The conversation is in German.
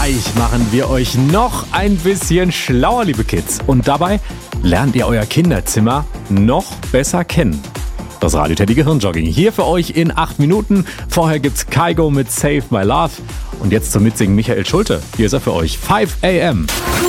Gleich machen wir euch noch ein bisschen schlauer, liebe Kids. Und dabei lernt ihr euer Kinderzimmer noch besser kennen. Das Radio Teddy Gehirnjogging hier für euch in 8 Minuten. Vorher gibt's Kygo mit Save My Love. Und jetzt zum Mitsingen Michael Schulte. Hier ist er für euch. 5 AM.